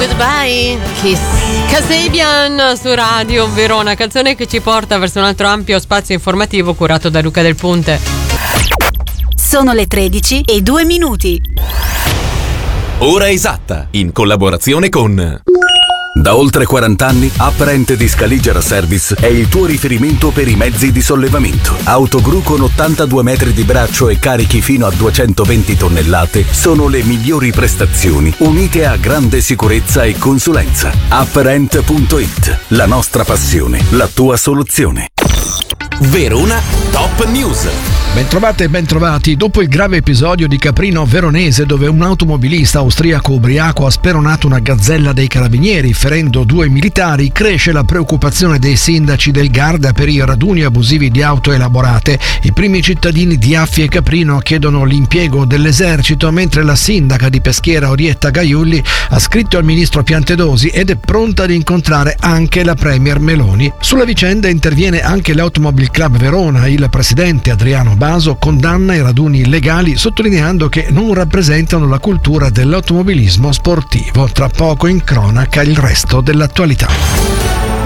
Goodbye Kiss, Kasabian su Radio Verona, canzone che ci porta verso un altro ampio spazio informativo curato da Luca Del Punte. Sono le 13:02. Ora esatta, in collaborazione con... Da oltre 40 anni, Apparent di Scaligera Service è il tuo riferimento per i mezzi di sollevamento. Autogru con 82 metri di braccio e carichi fino a 220 tonnellate sono le migliori prestazioni, unite a grande sicurezza e consulenza. Apparent.it, la nostra passione, la tua soluzione. Verona Top News. Bentrovate e bentrovati. Dopo il grave episodio di Caprino Veronese, dove un automobilista austriaco ubriaco ha speronato una gazzella dei carabinieri ferendo 2 militari, cresce la preoccupazione dei sindaci del Garda per i raduni abusivi di auto elaborate. I primi cittadini di Affi e Caprino chiedono l'impiego dell'esercito, mentre la sindaca di Peschiera Orietta Gaiulli ha scritto al ministro Piantedosi ed è pronta ad incontrare anche la premier Meloni. Sulla vicenda interviene anche l'Automobile Club Verona. Il presidente Adriano Baso condanna i raduni illegali, sottolineando che non rappresentano la cultura dell'automobilismo sportivo. Tra poco in cronaca il resto dell'attualità.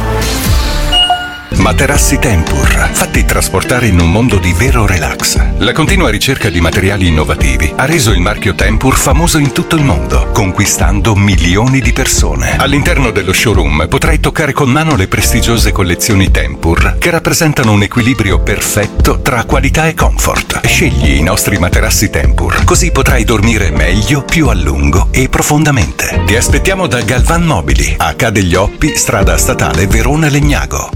Materassi Tempur, fatti trasportare in un mondo di vero relax. La continua ricerca di materiali innovativi ha reso il marchio Tempur famoso in tutto il mondo, conquistando milioni di persone. All'interno dello showroom potrai toccare con mano le prestigiose collezioni Tempur, che rappresentano un equilibrio perfetto tra qualità e comfort. Scegli i nostri materassi Tempur, così potrai dormire meglio, più a lungo e profondamente. Ti aspettiamo da Galvan Mobili, a Ca' degli Oppi, strada statale Verona Legnago.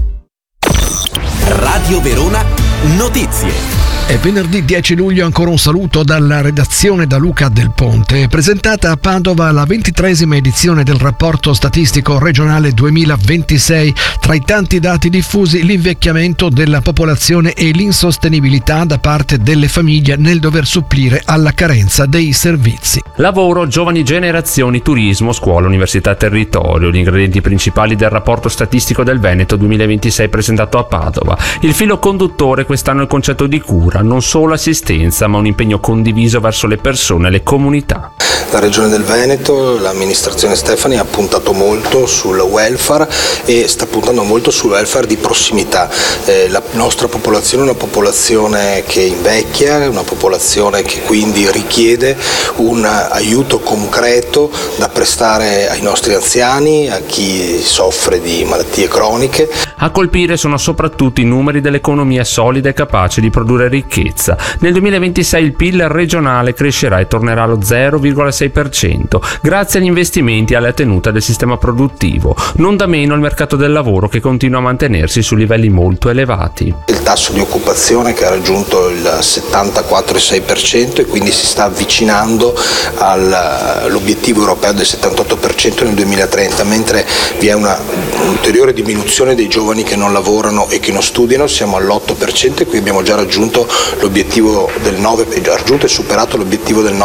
Radio Verona Notizie. È venerdì 10 luglio, ancora un saluto dalla redazione da Luca Del Ponte. È presentata a Padova la 23esima edizione del rapporto statistico regionale 2026. Tra i tanti dati diffusi, l'invecchiamento della popolazione e l'insostenibilità da parte delle famiglie nel dover supplire alla carenza dei servizi. Lavoro, giovani generazioni, turismo, scuola, università, territorio, gli ingredienti principali del rapporto statistico del Veneto 2026 presentato a Padova. Il filo conduttore quest'anno è il concetto di cura, non solo assistenza, ma un impegno condiviso verso le persone e le comunità. La Regione del Veneto, l'amministrazione Stefani ha puntato molto sul welfare e sta puntando molto sul welfare di prossimità. La nostra popolazione è una popolazione che invecchia, una popolazione che quindi richiede un aiuto concreto da prestare ai nostri anziani, a chi soffre di malattie croniche. A colpire sono soprattutto i numeri dell'economia solida e capace di produrre ricchezza. Nel 2026 il PIL regionale crescerà e tornerà allo 0,6%, grazie agli investimenti e alla tenuta del sistema produttivo. Non da meno il mercato del lavoro, che continua a mantenersi su livelli molto elevati. Il tasso di occupazione che ha raggiunto il 74,6% e quindi si sta avvicinando all'obiettivo europeo del 78% nel 2030, mentre vi è una ulteriore diminuzione dei giovani che non lavorano e che non studiano. Siamo all'8% e qui abbiamo già raggiunto l'obiettivo del 9%, già raggiunto e superato l'obiettivo del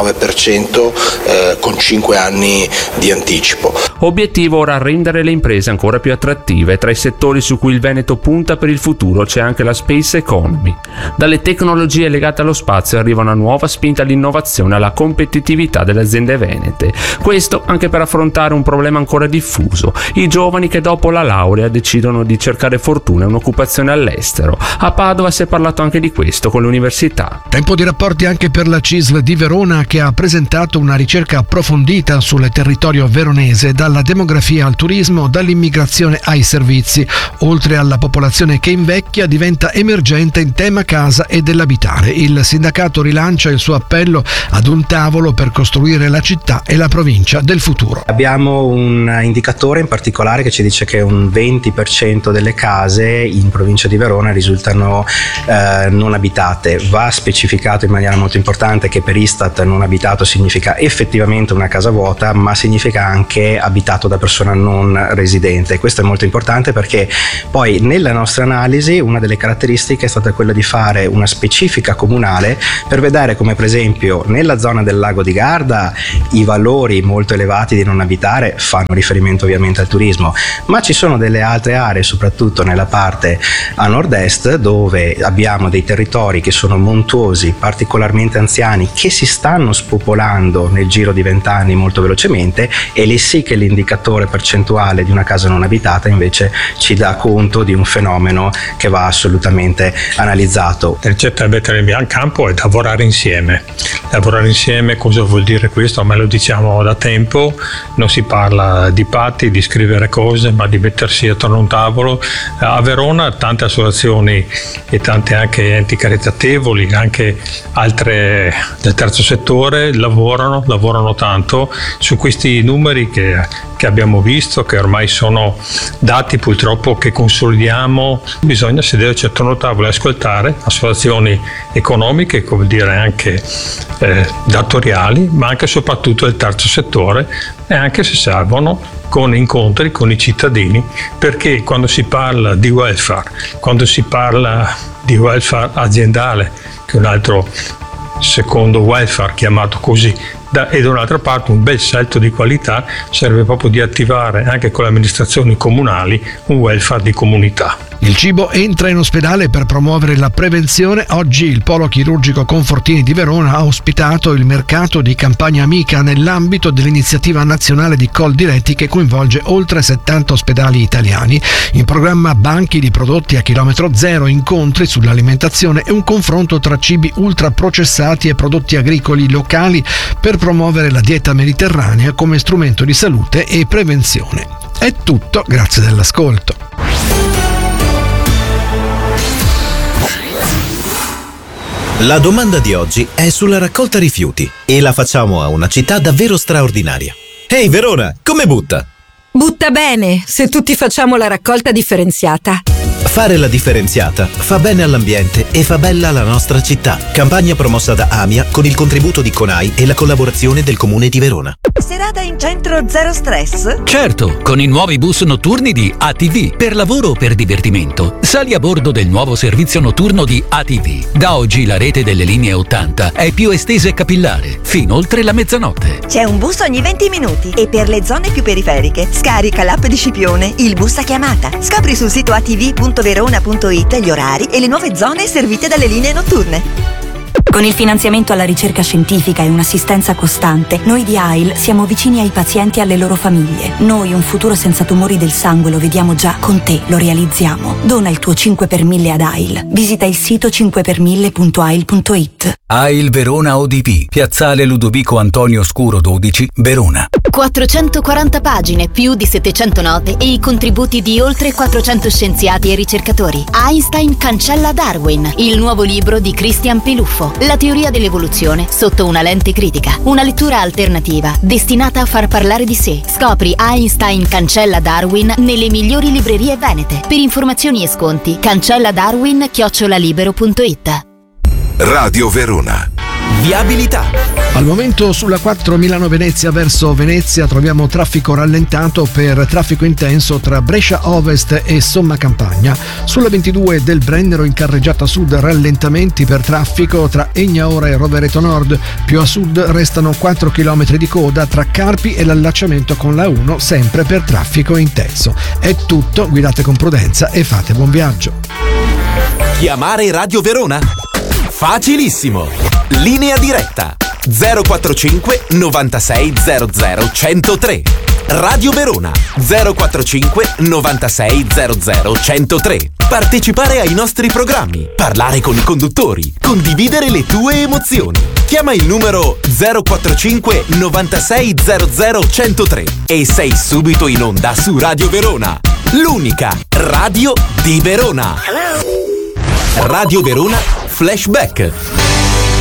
9% con 5 anni di anticipo. Obiettivo ora rendere le imprese ancora più attrattive. Tra i settori su cui il Veneto punta per il futuro c'è anche la space economy. Dalle tecnologie legate allo spazio arriva una nuova spinta all'innovazione e alla competitività delle aziende venete. Questo anche per affrontare un problema ancora diffuso: i giovani che dopo la laurea decidono di cercare fortuna e un'occupazione all'estero. A Padova si è parlato anche di questo con l'università. Tempo di rapporti anche per la CISL di Verona, che ha presentato una ricerca approfondita sul territorio veronese, dalla demografia al turismo, dall'immigrazione ai servizi. Oltre alla popolazione che invecchia, diventa emergente in tema casa e dell'abitare. Il sindacato rilancia il suo appello ad un tavolo per costruire la città e la provincia del futuro. Abbiamo un indicatore in particolare che ci dice che un 20% delle case in provincia di Verona risultano non abitate. Va specificato in maniera molto importante che per Istat non abitato significa effettivamente una casa vuota, ma significa anche abitato da persona non residente. Questo è molto importante perché poi nella nostra analisi una delle caratteristiche è stata quella di fare una specifica comunale per vedere come per esempio nella zona del lago di Garda i valori molto elevati di non abitare fanno riferimento ovviamente al turismo, ma ci sono delle altre aree, soprattutto nella parte a nord-est, dove abbiamo dei territori territori che sono montuosi, particolarmente anziani, che si stanno spopolando nel giro di 20 anni molto velocemente, e lì sì che l'indicatore percentuale di una casa non abitata invece ci dà conto di un fenomeno che va assolutamente analizzato. La ricetta da mettere in campo è lavorare insieme. Lavorare insieme cosa vuol dire questo? Me lo diciamo da tempo, non si parla di patti, di scrivere cose, ma di mettersi attorno a un tavolo. A Verona tante associazioni e tante anche enti caritatevoli, anche altre del terzo settore lavorano tanto su questi numeri che abbiamo visto, che ormai sono dati purtroppo che consolidiamo. Bisogna sederci attorno al tavolo e ascoltare associazioni economiche, come dire anche datoriali, ma anche e soprattutto del terzo settore, e anche se servono con incontri con i cittadini, perché quando si parla di welfare, quando si parla di welfare aziendale, che è un altro secondo welfare chiamato così, e da un'altra parte un bel salto di qualità, serve proprio di attivare anche con le amministrazioni comunali un welfare di comunità. Il cibo entra in ospedale per promuovere la prevenzione. Oggi il Polo Chirurgico Confortini di Verona ha ospitato il mercato di Campagna Amica nell'ambito dell'iniziativa nazionale di Coldiretti, che coinvolge oltre 70 ospedali italiani. In programma banchi di prodotti a chilometro zero, incontri sull'alimentazione e un confronto tra cibi ultraprocessati e prodotti agricoli locali per promuovere la dieta mediterranea come strumento di salute e prevenzione. È tutto, grazie dell'ascolto. La domanda di oggi è sulla raccolta rifiuti e la facciamo a una città davvero straordinaria. Ehi Verona, come butta? Butta bene, se tutti facciamo la raccolta differenziata. Fare la differenziata fa bene all'ambiente e fa bella la nostra città. Campagna promossa da AMIA con il contributo di CONAI e la collaborazione del Comune di Verona. Serata in centro zero stress? Certo, con i nuovi bus notturni di ATV. Per lavoro o per divertimento, sali a bordo del nuovo servizio notturno di ATV. Da oggi la rete delle linee 80 è più estesa e capillare, fino oltre la mezzanotte. C'è un bus ogni 20 minuti e per le zone più periferiche scarica l'app di Scipione, il bus a chiamata. Scopri sul sito atv.verona.it gli orari e le nuove zone servite dalle linee notturne. Con il finanziamento alla ricerca scientifica e un'assistenza costante, noi di AIL siamo vicini ai pazienti e alle loro famiglie. Noi un futuro senza tumori del sangue lo vediamo già, con te lo realizziamo. Dona il tuo 5 per 1000 ad AIL. Visita il sito 5per1000.ail.it. AIL Verona ODP, Piazzale Ludovico Antonio Scuro 12, Verona. 440 pagine, più di 700 note e i contributi di oltre 400 scienziati e ricercatori. Einstein cancella Darwin, il nuovo libro di Christian Piluffo. La teoria dell'evoluzione sotto una lente critica. Una lettura alternativa destinata a far parlare di sé. Scopri Einstein cancella Darwin nelle migliori librerie venete. Per informazioni e sconti cancelladarwin@libero.it. Radio Verona. Viabilità. Al momento sulla 4 Milano-Venezia verso Venezia troviamo traffico rallentato per traffico intenso tra Brescia Ovest e Somma Campagna. Sulla 22 del Brennero in carreggiata sud rallentamenti per traffico tra Egnaora e Rovereto Nord. Più a sud restano 4 km di coda tra Carpi e l'allacciamento con la 1, sempre per traffico intenso. È tutto, guidate con prudenza e fate buon viaggio. Chiamare Radio Verona? Facilissimo! Linea diretta 045 96 00 103. Radio Verona 045 96 00 103. Partecipare ai nostri programmi, parlare con i conduttori, condividere le tue emozioni. Chiama il numero 045 96 00 103 e sei subito in onda su Radio Verona, l'unica radio di Verona. Radio Verona Flashback.